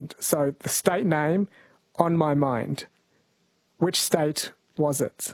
mind. So the state name on my mind. Which state was it?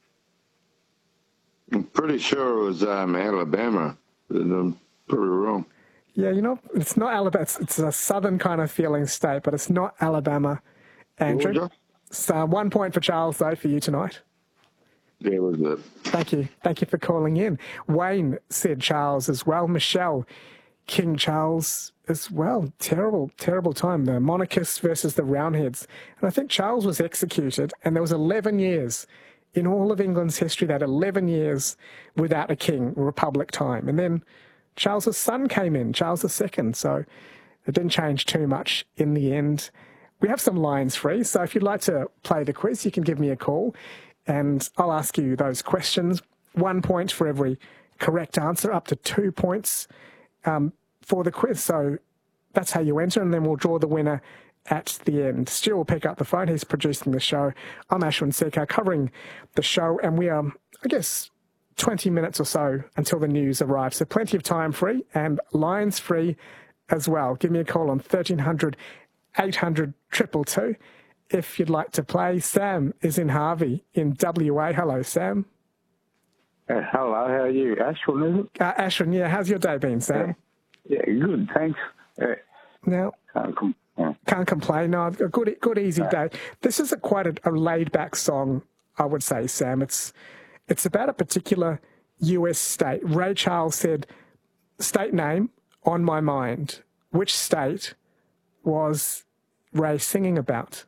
I'm pretty sure it was Alabama. I'm pretty wrong. Yeah, it's not Alabama. It's a southern kind of feeling state, but it's not Alabama. Andrew. Georgia? So 1 point for Charles, though, for you tonight. Yeah, it was it. Thank you. Thank you for calling in. Wayne said Charles as well. Michelle, King Charles as well. Terrible, terrible time. The monarchists versus the Roundheads. And I think Charles was executed, and there was 11 years in all of England's history, that 11 years without a king, republic time. And then Charles's son came in, Charles II. So it didn't change too much in the end. We have some lines free, so if you'd like to play the quiz, you can give me a call and I'll ask you those questions. 1 point for every correct answer, up to 2 points for the quiz. So that's how you enter, and then we'll draw the winner at the end. Stu will pick up the phone. He's producing the show. I'm Ashwin Sekhar, covering the show, and we are, 20 minutes or so until the news arrives. So plenty of time free and lines free as well. Give me a call on 1300 800 222 if you'd like to play. Sam is in Harvey in WA. Hello, Sam. Hello, how are you? Ashwin, is it? Ashwin, yeah. How's your day been, Sam? Yeah, good, thanks. Now, can't complain. No, a good easy day. This is quite a laid-back song, I would say, Sam. It's about a particular US state. Ray Charles said, state name on my mind. Which state was Ray singing about?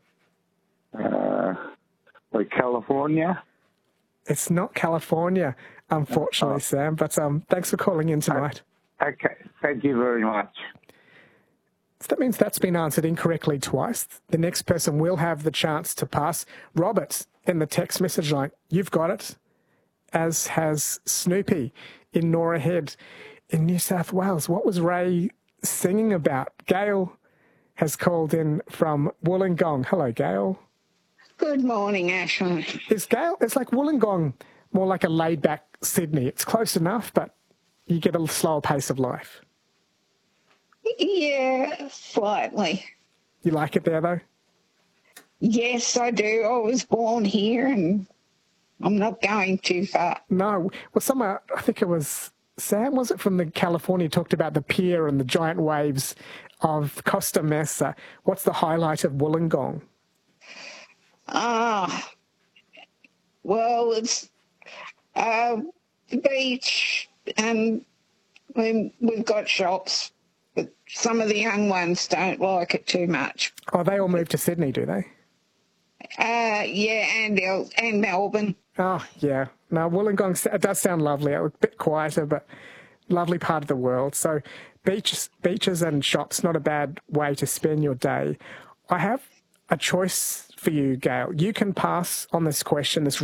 Like California? It's not California, unfortunately, Sam, but thanks for calling in tonight. Okay, thank you very much. So that means that's been answered incorrectly twice. The next person will have the chance to pass. Robert in the text message line, you've got it, as has Snoopy in Nora Head in New South Wales. What was Ray singing about? Gail has called in from Wollongong. Hello, Gail. Good morning, Ashwin. Is Gail, it's like Wollongong, more like a laid-back Sydney. It's close enough, but you get a slower pace of life. Yeah, slightly. You like it there, though? Yes, I do. I was born here and I'm not going too far. No. Well, somewhere, I think it was Sam, was it, from the California, talked about the pier and the giant waves of Costa Mesa. What's the highlight of Wollongong? Well, it's the beach, and we've got shops, but some of the young ones don't like it too much. Oh, they all moved to Sydney, do they? Yeah, and Melbourne. Oh, yeah. No, Wollongong, it does sound lovely. A bit quieter, but lovely part of the world. So beaches and shops, not a bad way to spend your day. I have a choice for you, Gail. You can pass on this question, this